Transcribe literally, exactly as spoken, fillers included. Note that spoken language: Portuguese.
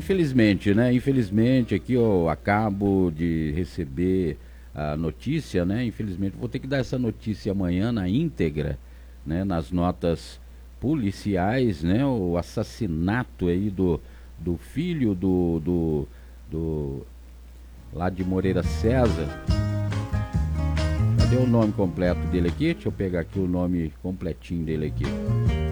infelizmente, né? Infelizmente aqui eu acabo de receber a notícia, né? Infelizmente vou ter que dar essa notícia amanhã na íntegra, né? Nas notas policiais, né? O assassinato aí do, do filho do, do, do lá de Moreira César. Cadê o nome completo dele aqui? Deixa eu pegar aqui o nome completinho dele aqui.